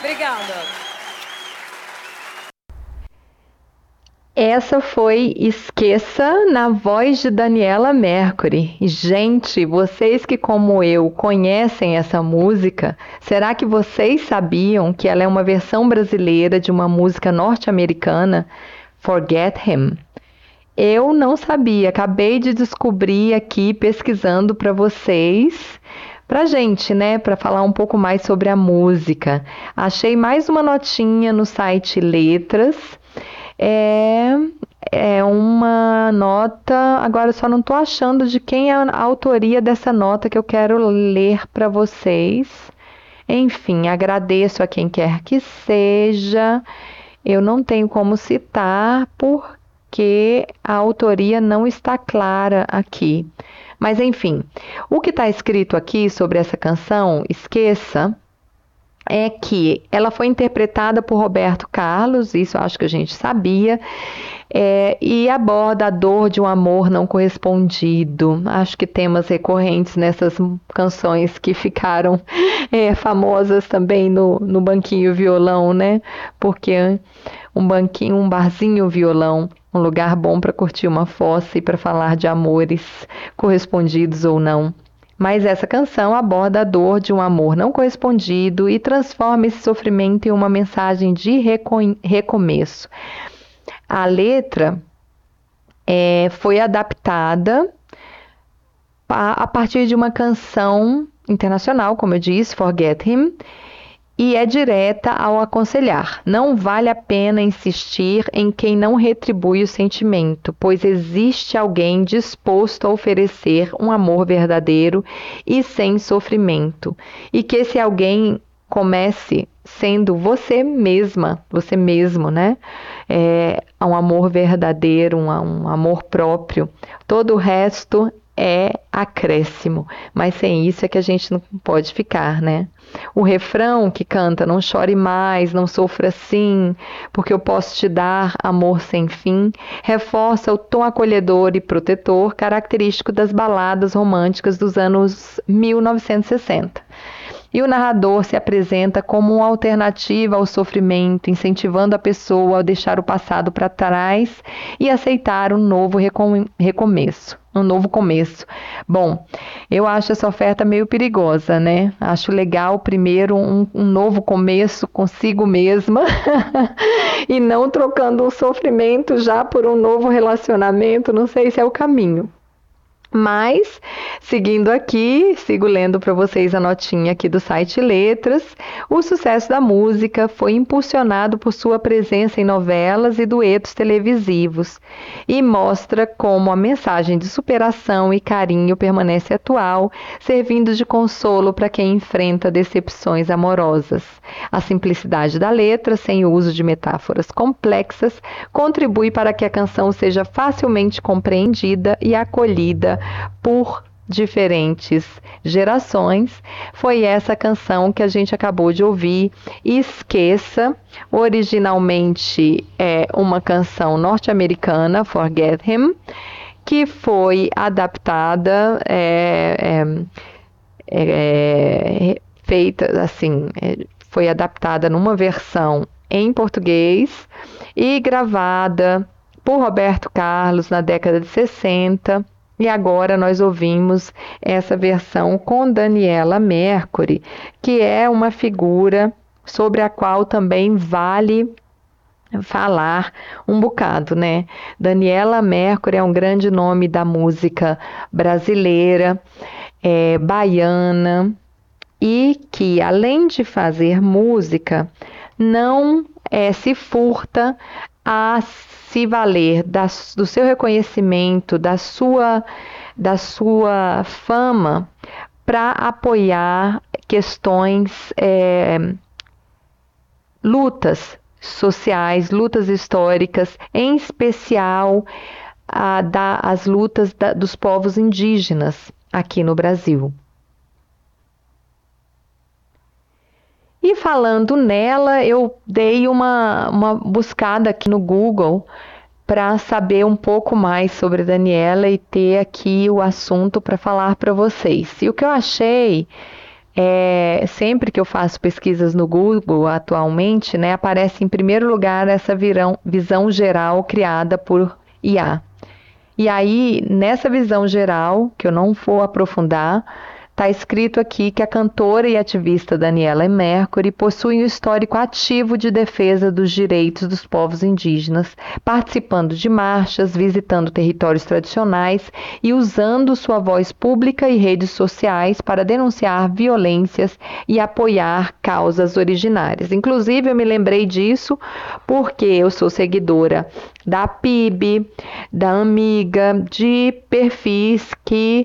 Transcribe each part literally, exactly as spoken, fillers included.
Obrigada. Essa foi Esqueça, na voz de Daniela Mercury. Gente, vocês que como eu conhecem essa música, será que vocês sabiam que ela é uma versão brasileira de uma música norte-americana, Forget Him? Eu não sabia, acabei de descobrir aqui pesquisando para vocês, pra gente, né, para falar um pouco mais sobre a música. Achei mais uma notinha no site Letras. É, é uma nota, agora eu só não estou achando de quem é a autoria dessa nota que eu quero ler para vocês. Enfim, agradeço a quem quer que seja. Eu não tenho como citar porque a autoria não está clara aqui. Mas enfim, o que está escrito aqui sobre essa canção, Esqueça, é que ela foi interpretada por Roberto Carlos, isso eu acho que a gente sabia, é, e aborda a dor de um amor não correspondido. Acho que temas recorrentes nessas canções que ficaram é, famosas também no, no banquinho violão, né? Porque um banquinho, um barzinho violão, um lugar bom para curtir uma fossa e para falar de amores correspondidos ou não. Mas essa canção aborda a dor de um amor não correspondido e transforma esse sofrimento em uma mensagem de reco- recomeço. A letra é, foi adaptada a, a partir de uma canção internacional, como eu disse, Forget Him, e é direta ao aconselhar. Não vale a pena insistir em quem não retribui o sentimento, pois existe alguém disposto a oferecer um amor verdadeiro e sem sofrimento. E que esse alguém comece sendo você mesma, você mesmo, né? É um amor verdadeiro, um, um amor próprio. Todo o resto é acréscimo, mas sem isso é que a gente não pode ficar, né? O refrão que canta não chore mais, não sofra assim, porque eu posso te dar amor sem fim, reforça o tom acolhedor e protetor característico das baladas românticas dos anos mil novecentos e sessenta. E o narrador se apresenta como uma alternativa ao sofrimento, incentivando a pessoa a deixar o passado para trás e aceitar um novo recom- recomeço, um novo começo. Bom, eu acho essa oferta meio perigosa, né? Acho legal primeiro um, um novo começo consigo mesma e não trocando um sofrimento já por um novo relacionamento. Não sei se é o caminho. Mas, seguindo aqui, sigo lendo para vocês a notinha aqui do site Letras, o sucesso da música foi impulsionado por sua presença em novelas e duetos televisivos e mostra como a mensagem de superação e carinho permanece atual, servindo de consolo para quem enfrenta decepções amorosas. A simplicidade da letra, sem o uso de metáforas complexas, contribui para que a canção seja facilmente compreendida e acolhida por diferentes gerações. Foi essa canção que a gente acabou de ouvir, Esqueça, originalmente é uma canção norte-americana, Forget Him, que foi adaptada, é, é, é, feita assim, é, foi adaptada numa versão em português e gravada por Roberto Carlos na década de sessenta. E agora nós ouvimos essa versão com Daniela Mercury, que é uma figura sobre a qual também vale falar um bocado, né? Daniela Mercury é um grande nome da música brasileira, é, baiana, e que, além de fazer música, não é, se furta a se valer da, do seu reconhecimento, da sua, da sua fama, para apoiar questões, é, lutas sociais, lutas históricas, em especial a, da, as lutas da, dos povos indígenas aqui no Brasil. E falando nela, eu dei uma, uma buscada aqui no Google para saber um pouco mais sobre Daniela e ter aqui o assunto para falar para vocês. E o que eu achei É, sempre que eu faço pesquisas no Google atualmente, né, aparece em primeiro lugar essa virão, visão geral criada por I A. E aí, nessa visão geral, que eu não vou aprofundar, está escrito aqui que a cantora e ativista Daniela Mercury possui um histórico ativo de defesa dos direitos dos povos indígenas, participando de marchas, visitando territórios tradicionais e usando sua voz pública e redes sociais para denunciar violências e apoiar causas originárias. Inclusive, eu me lembrei disso porque eu sou seguidora da P I B, da Amiga, de perfis que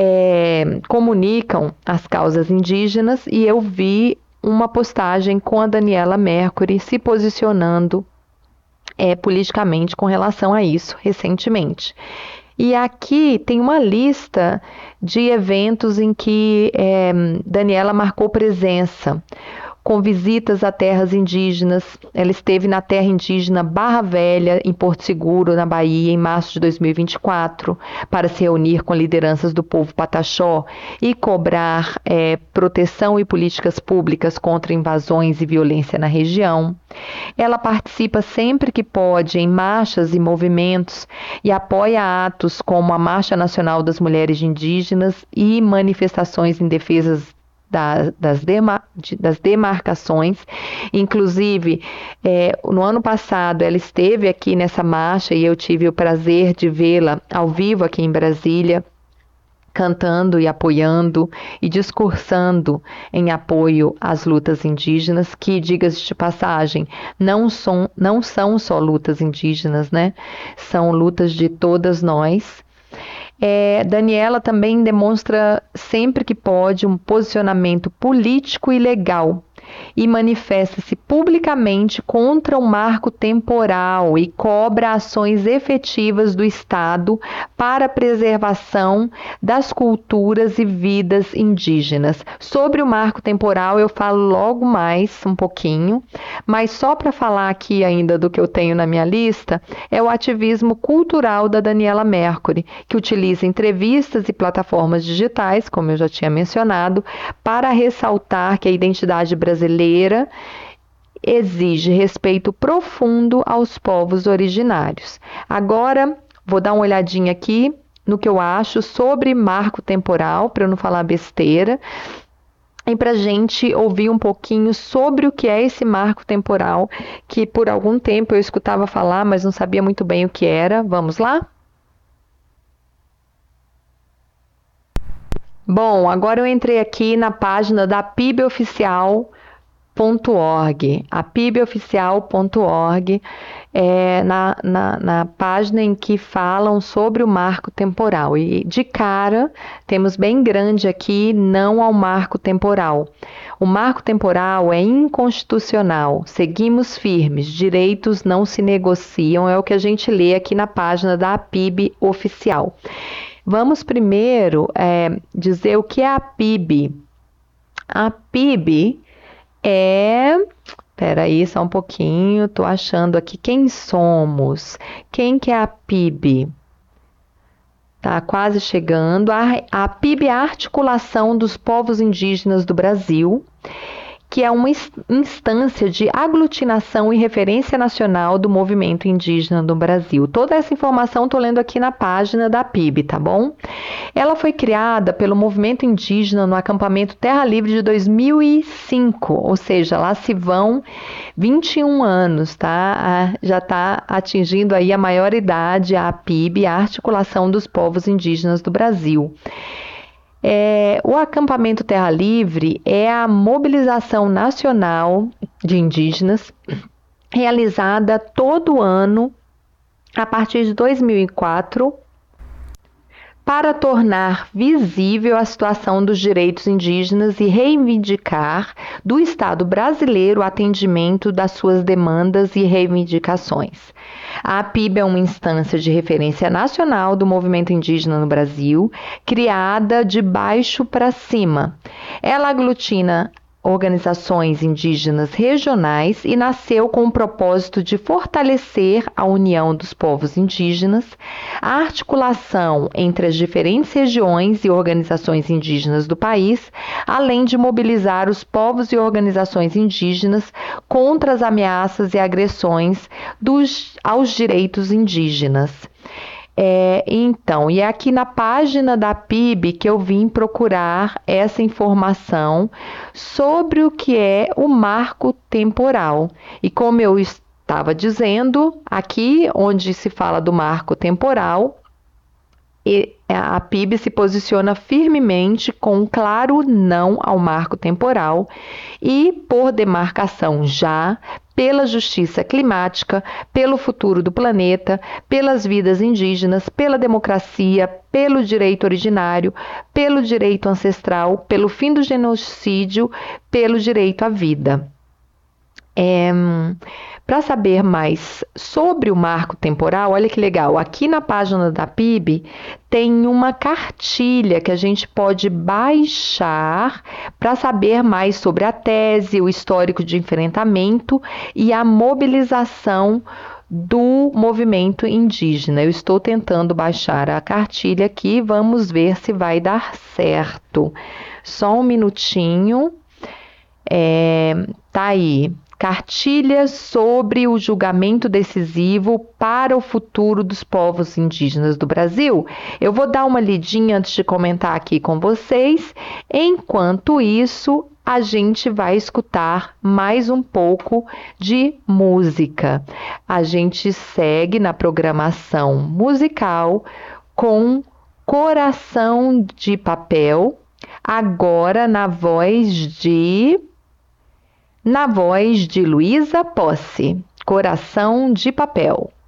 é, comunicam as causas indígenas, e eu vi uma postagem com a Daniela Mercury se posicionando é, politicamente com relação a isso recentemente. E aqui tem uma lista de eventos em que é, Daniela marcou presença, com visitas a terras indígenas. Ela esteve na terra indígena Barra Velha, em Porto Seguro, na Bahia, em março de dois mil e vinte e quatro, para se reunir com lideranças do povo Pataxó e cobrar é, proteção e políticas públicas contra invasões e violência na região. Ela participa sempre que pode em marchas e movimentos e apoia atos como a Marcha Nacional das Mulheres Indígenas e manifestações em defesa Da, das, demar, das demarcações. Inclusive, é, no ano passado ela esteve aqui nessa marcha e eu tive o prazer de vê-la ao vivo aqui em Brasília, cantando e apoiando e discursando em apoio às lutas indígenas, que, diga-se de passagem, não são, não são só lutas indígenas, né? São lutas de todas nós. É, Daniela também demonstra sempre que pode um posicionamento político e legal e manifesta-se publicamente contra o marco temporal e cobra ações efetivas do Estado para a preservação das culturas e vidas indígenas. Sobre o marco temporal eu falo logo mais um pouquinho, mas só para falar aqui ainda do que eu tenho na minha lista, é o ativismo cultural da Daniela Mercury, que utiliza entrevistas e plataformas digitais, como eu já tinha mencionado, para ressaltar que a identidade brasileira brasileira exige respeito profundo aos povos originários. Agora, vou dar uma olhadinha aqui no que eu acho sobre marco temporal, para eu não falar besteira, e para a gente ouvir um pouquinho sobre o que é esse marco temporal, que por algum tempo eu escutava falar, mas não sabia muito bem o que era. Vamos lá? Bom, agora eu entrei aqui na página da P I B Oficial, .org, a p i b oficial ponto org, é, na, na, na página em que falam sobre o marco temporal. E de cara, temos bem grande aqui, não ao marco temporal. O marco temporal é inconstitucional, seguimos firmes, direitos não se negociam, é o que a gente lê aqui na página da P I B Oficial. Vamos primeiro é, dizer o que é a P I B. A P I B é... Peraí, só um pouquinho, tô achando aqui quem somos. Quem que é a P I B? Tá quase chegando. A, a P I B é a Articulação dos Povos Indígenas do Brasil, que é uma instância de aglutinação e referência nacional do movimento indígena no Brasil. Toda essa informação estou lendo aqui na página da P I B, tá bom? Ela foi criada pelo movimento indígena no acampamento Terra Livre de dois mil e cinco, ou seja, lá se vão vinte e um anos, tá? Já está atingindo aí a maioridade a P I B, a Articulação dos Povos Indígenas do Brasil. É, o acampamento Terra Livre é a mobilização nacional de indígenas realizada todo ano a partir de dois mil e quatro para tornar visível a situação dos direitos indígenas e reivindicar do Estado brasileiro o atendimento das suas demandas e reivindicações. A P I B é uma instância de referência nacional do movimento indígena no Brasil, criada de baixo para cima. Ela aglutina organizações indígenas regionais e nasceu com o propósito de fortalecer a união dos povos indígenas, a articulação entre as diferentes regiões e organizações indígenas do país, além de mobilizar os povos e organizações indígenas contra as ameaças e agressões dos, aos direitos indígenas. É, então, e é aqui na página da P I B que eu vim procurar essa informação sobre o que é o marco temporal. E como eu estava dizendo, aqui onde se fala do marco temporal, a P I B se posiciona firmemente com um claro não ao marco temporal e por demarcação já pela justiça climática, pelo futuro do planeta, pelas vidas indígenas, pela democracia, pelo direito originário, pelo direito ancestral, pelo fim do genocídio, pelo direito à vida. É, para saber mais sobre o marco temporal, olha que legal, aqui na página da P I B tem uma cartilha que a gente pode baixar para saber mais sobre a tese, o histórico de enfrentamento e a mobilização do movimento indígena. Eu estou tentando baixar a cartilha aqui, vamos ver se vai dar certo. Só um minutinho. É, tá aí. Cartilha sobre o julgamento decisivo para o futuro dos povos indígenas do Brasil. Eu vou dar uma lidinha antes de comentar aqui com vocês. Enquanto isso, a gente vai escutar mais um pouco de música. A gente segue na programação musical com Coração de Papel, agora na voz de... Na voz de Luísa Posse, Coração de Papel.